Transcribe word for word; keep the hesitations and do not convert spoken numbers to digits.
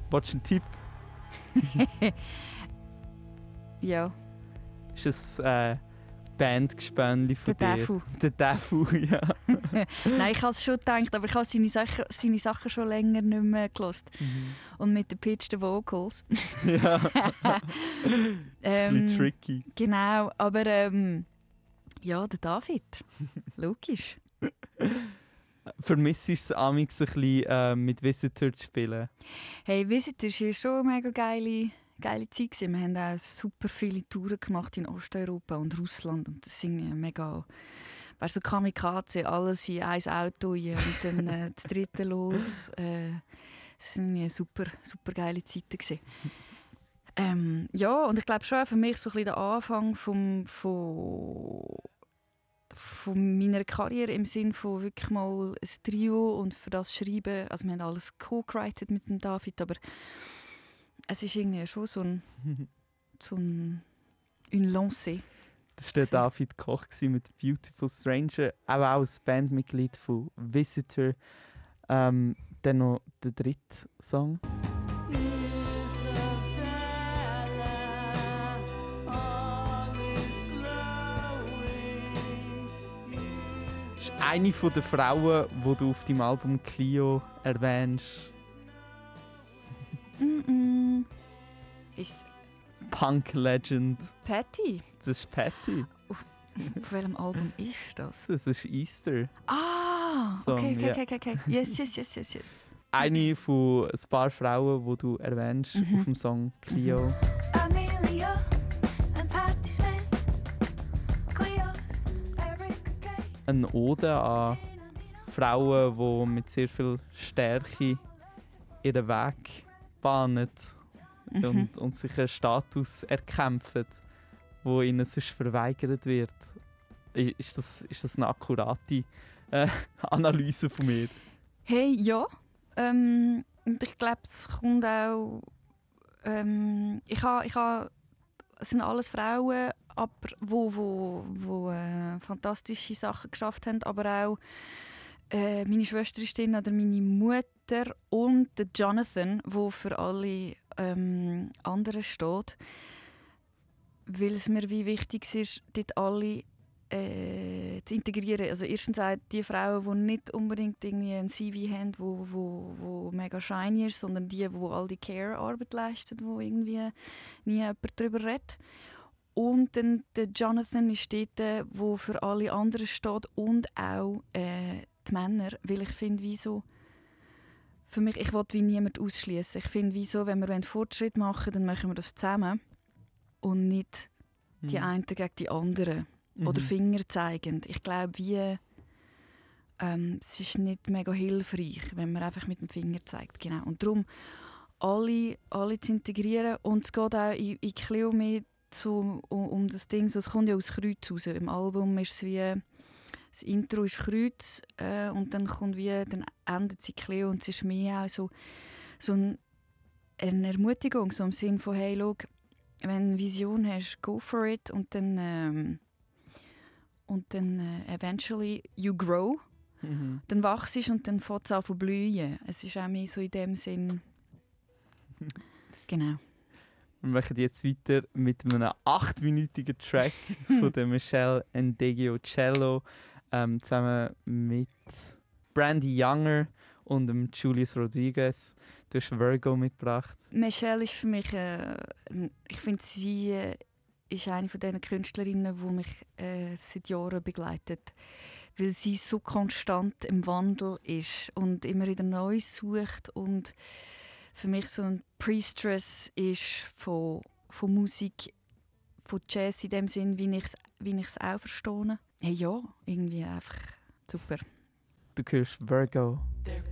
Willst du einen Tipp? Ja. Ist es äh, Bandgespänli von Der dir? Defu. Der Defu, ja. Nein, ich habe es schon gedacht, aber ich habe seine Sachen, seine Sachen schon länger nicht mehr gehört. Mhm. Und mit den pitched Vocals. Ja. ähm, Ein bisschen tricky. Genau, aber ähm, ja, der David. Logisch. Vermisst du es amigs ein bisschen äh, mit Visitor zu spielen? Hey, Visitors war schon eine mega geile, geile Zeit gewesen. Wir haben auch super viele Touren gemacht in Osteuropa und Russland und das sind mega, weißt du, so Kamikaze, alles in ein Auto rein und dann äh, das dritte los. Äh, das waren super, super geile Zeiten gewesen. Ähm, ja, und ich glaube schon für mich so ein bisschen der Anfang vom, von, von meiner Karriere im Sinne von wirklich mal ein Trio und für das Schreiben, also wir haben alles co-writet mit dem David, aber es ist irgendwie schon so ein, so ein une lancée. Das war der David Koch mit «Beautiful Stranger», auch als Bandmitglied von Visitor. Ähm, dann noch der dritte Song. Eine von den Frauen, die du auf deinem Album «Clio» erwähnst. Mm-mm. Ist Punk Legend. Patty? Das ist Patty. Auf welchem Album ist das? Das ist Easter. Ah, Song, okay, okay, ja. okay, okay, okay. Yes, yes, yes, yes, yes. Eine von ein paar Frauen, die du erwähnst Mhm. auf dem Song «Clio». Amelia and Patti Smith, Cleo's, Erica Kay, Eine Ode an Frauen, die mit sehr viel Stärke ihren Weg bahnen Mhm. und, und sich einen Status erkämpfen, der ihnen sonst verweigert wird. I- Ist das, ist das eine akkurate äh, Analyse von mir? Hey, ja. Ähm, und ich glaube, es kommt auch. Ähm, ich habe, ich habe, es sind alles Frauen, aber wo, wo, wo äh, fantastische Sachen geschafft haben, aber auch äh, meine Schwester ist drin, oder meine Mutter und der Jonathan, wo für alle ähm, anderen steht, weil es mir wie wichtig ist, dort alle äh, zu integrieren. Also erstens auch die Frauen, die nicht unbedingt irgendwie ein C V haben, wo, wo, wo mega shiny ist, sondern die, die all die Care-Arbeit leisten, wo irgendwie nie jemand darüber redet. Und dann der Jonathan ist dort, der für alle anderen steht und auch äh, die Männer, weil ich finde, wieso für mich, ich will wie niemand ausschließen. Ich finde, wieso, wenn wir Fortschritt machen, dann machen wir das zusammen und nicht die Mhm. einen gegen die anderen. Oder Mhm. Finger zeigend. Ich glaube, wie ähm, es ist nicht mega hilfreich, wenn man einfach mit dem Finger zeigt. Genau. Und darum alle, alle zu integrieren. Und es geht auch in, in Clio mehr so, um, um das Ding, so, es kommt ja aus Kreuz raus. Im Album ist es wie, das Intro ist Kreuz äh, und dann kommt wie, dann endet sie Clio und es ist mehr auch so, so ein, eine Ermutigung, so im Sinne von, hey, schau, wenn du eine Vision hast, go for it und dann ähm, und dann äh, eventually you grow, Mhm. dann wachst du und dann fängt es an zu blühen. Es ist auch mehr so in dem Sinn. Genau. Wir machen jetzt weiter mit einem achtminütigen Track von der Michelle Endegio Cello ähm, zusammen mit Brandy Younger und dem Julius Rodriguez. Du hast Virgo mitgebracht. Michelle ist für mich, äh, ich finde, sie äh, ist eine von diesen Künstlerinnen, die mich äh, seit Jahren begleitet, weil sie so konstant im Wandel ist und immer wieder Neues sucht und für mich so ein Priestess ist von, von Musik, von Jazz in dem Sinn, wie ich es wie ich's auch verstehe. Hey, ja, irgendwie einfach super. Du hörst Virgo.